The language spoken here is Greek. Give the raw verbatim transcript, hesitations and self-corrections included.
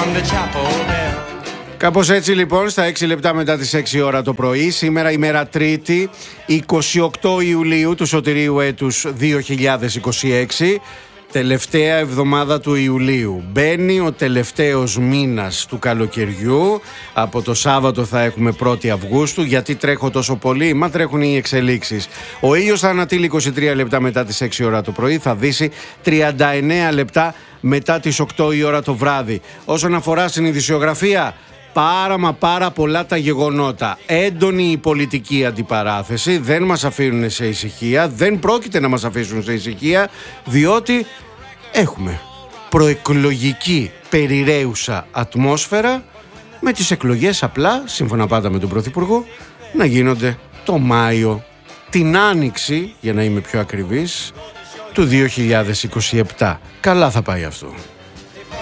Κάπως έτσι λοιπόν, στα έξι λεπτά μετά τις έξι ώρα το πρωί, σήμερα ημέρα Τρίτη, είκοσι οκτώ Ιουλίου του σωτηρίου έτους δύο χιλιάδες είκοσι έξι, τελευταία εβδομάδα του Ιουλίου. Μπαίνει ο τελευταίος μήνας του καλοκαιριού. Από το Σάββατο θα έχουμε πρώτη Αυγούστου. Γιατί τρέχω τόσο πολύ? Μα τρέχουν οι εξελίξεις. Ο ήλιος θα ανατείλει είκοσι τρία λεπτά μετά τις έξι ώρα το πρωί, θα δύσει τριάντα εννέα λεπτά μετά τις οκτώ η ώρα το βράδυ. Όσον αφορά στην ειδησιογραφία, πάρα μα πάρα πολλά τα γεγονότα. Έντονη η πολιτική αντιπαράθεση, δεν μας αφήνουν σε ησυχία, δεν πρόκειται να μας αφήσουν σε ησυχία, διότι έχουμε προεκλογική περιραίουσα ατμόσφαιρα, με τις εκλογές απλά, σύμφωνα πάντα με τον Πρωθυπουργό, να γίνονται το Μάιο, την Άνοιξη, για να είμαι πιο ακριβής, του δύο χιλιάδες είκοσι επτά. Καλά θα πάει αυτό.